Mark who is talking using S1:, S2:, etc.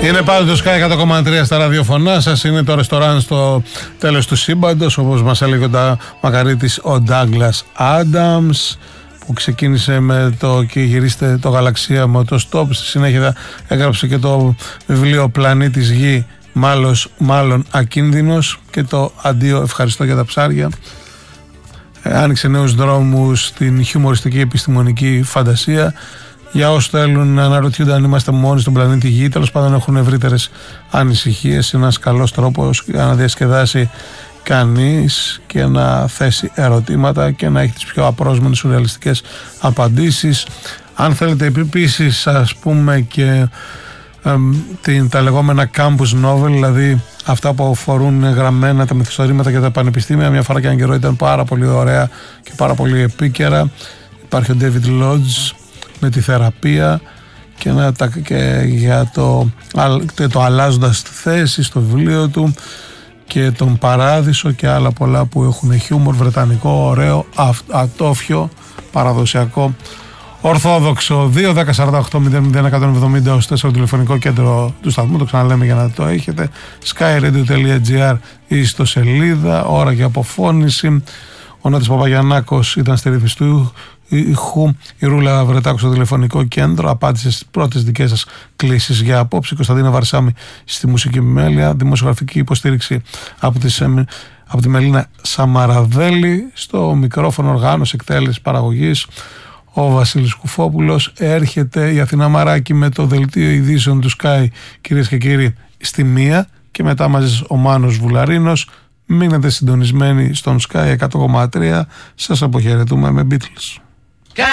S1: Είναι πάντοτε το Sky 100,3 στα ραδιοφωνά σας. Είναι το ρεστοράν στο τέλος του σύμπαντος, όπως μας έλεγε ο μακαρίτης ο Ντάγκλας Άνταμς, που ξεκίνησε με το και γυρίστε το γαλαξία με το stop. Στη συνέχεια έγραψε και το βιβλίο Πλανήτης Γη, μάλλον ακίνδυνος, και το αντίο ευχαριστώ για τα ψάρια. Άνοιξε νέους δρόμους στην χιουμοριστική επιστημονική φαντασία. Για όσους θέλουν να αναρωτιούνται αν είμαστε μόνοι στον πλανήτη Γη, τέλος πάντων έχουν ευρύτερες ανησυχίες. Είναι ένας καλός τρόπος για να διασκεδάσει κανείς και να θέσει ερωτήματα και να έχει τις πιο απρόσμενες σουρεαλιστικές απαντήσεις. Αν θέλετε επίσης, ας πούμε, και τα λεγόμενα campus novel, δηλαδή αυτά που αφορούν γραμμένα τα μυθιστορήματα για τα πανεπιστήμια, μια φορά και έναν καιρό ήταν πάρα πολύ ωραία και πάρα πολύ επίκαιρα. Υπάρχει ο David Lodge με τη θεραπεία και για το αλλάζοντας τη θέση στο βιβλίο του, και τον Παράδεισο και άλλα πολλά που έχουν χιούμορ, βρετανικό, ωραίο, ατόφιο, παραδοσιακό, ορθόδοξο. 2-10-48-00-170 στο τηλεφωνικό κέντρο του σταθμού, το ξαναλέμε για να το έχετε. skyradio.gr η ιστοσελίδα, ώρα και αποφώνηση. Ο Νότης Παπαγιαννάκος ήταν στη ρύθμιση του ήχου, η Ρούλα Βρετάκου στο τηλεφωνικό κέντρο απάντησε στις πρώτες δικές σας κλήσεις για απόψη. Κωνσταντίνα Βαρσάμι στη μουσική επιμέλεια, δημοσιογραφική υποστήριξη από τη Μελίνα Σαμαραδέλη, στο μικρόφωνο οργάνωση, εκτέλεση, παραγωγής ο Βασίλης Κουφόπουλος. Έρχεται η Αθηνά Μαράκη με το δελτίο ειδήσεων του Sky, κυρίες και κύριοι, στη 1, και μετά μαζί ο Μάνος Βουλαρίνος. Μείνετε συντονισμένοι στον Sky 100,3. Σας αποχαιρετούμε με Beatles.